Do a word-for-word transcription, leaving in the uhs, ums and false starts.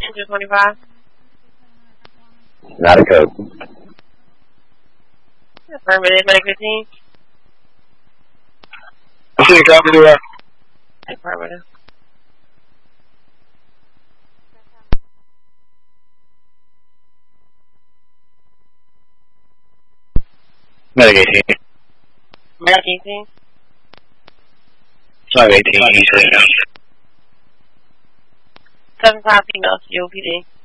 two twenty-five. Not a code. Affirmative, Medic fifteen. I see a copy to that. Affirmative. Medic eighteen. Medic eighteen. Five eighteen, easily. seven five female, C O P D.